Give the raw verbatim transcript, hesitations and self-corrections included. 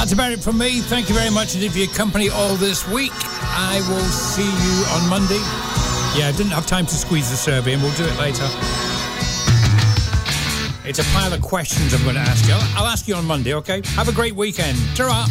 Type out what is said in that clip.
That's about it from me. Thank you very much indeed for your company all this week. I will see you on Monday. Yeah, I didn't have time to squeeze the survey and we'll do it later. It's a pile of questions I'm going to ask you. I'll, I'll ask you on Monday, okay? Have a great weekend. Ta-ra!